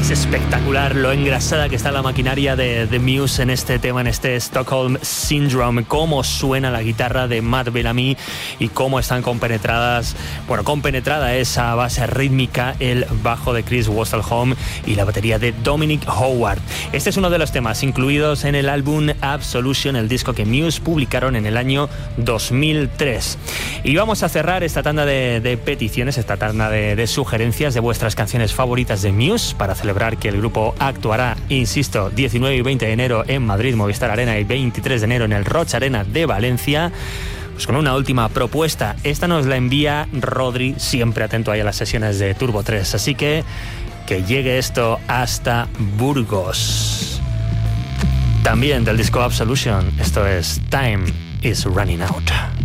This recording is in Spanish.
Es espectacular lo engrasada que está la maquinaria de Muse en este tema, en este Stockholm Syndrome. Cómo suena la guitarra de Matt Bellamy y cómo están compenetrada esa base rítmica, el bajo de Chris Wasselholm y la batería de Dominic Howard. Este es uno de los temas incluidos en el álbum Absolution, el disco que Muse publicaron en el año 2003. Y vamos a cerrar esta tanda de peticiones, esta tanda de sugerencias de vuestras canciones favoritas de Muse, para celebrar que el grupo actuará, insisto, 19 y 20 de enero en Madrid, Movistar Arena, y 23 de enero en el Roch Arena de Valencia. Pues con una última propuesta. Esta nos la envía Rodri, siempre atento ahí a las sesiones de Turbo 3. Así que llegue esto hasta Burgos. También del disco Absolution, esto es Time is Running Out.